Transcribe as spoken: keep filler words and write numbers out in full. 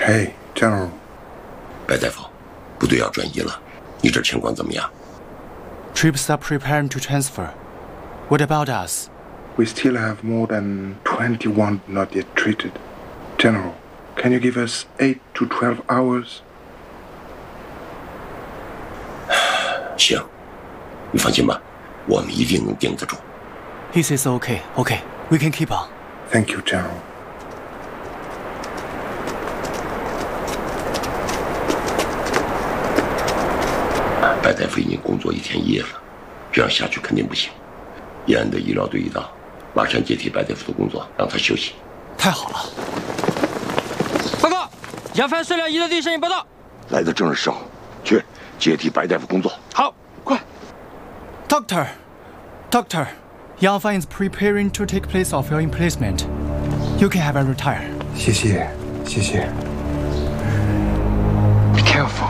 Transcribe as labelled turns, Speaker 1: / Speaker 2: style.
Speaker 1: Hey, General.
Speaker 2: 白大夫，部队要转移了，你这情况怎么样
Speaker 3: ？Troops are preparing to transfer. What about us?
Speaker 1: We still have more than twenty wounded not yet treated. General, can you give us eight to twelve hours?
Speaker 2: 行，你放心吧，我们一定能顶得住。
Speaker 3: He says okay, okay. We can keep on.
Speaker 1: Thank you, General.
Speaker 2: 白大夫已经工作一天一夜了，这样下去肯定不行。延安的医疗队一到，马上接替白大夫的工作，让他休息。
Speaker 3: 太好了！
Speaker 4: 报告，杨帆碎料仪的地声音报道，
Speaker 2: 来的正是时候，去接替白大夫工作。
Speaker 4: 好，快
Speaker 3: Doctor, Doctor, Yang Fan is preparing to take place of your emplacement. You can have a retire.
Speaker 1: 谢谢，谢谢。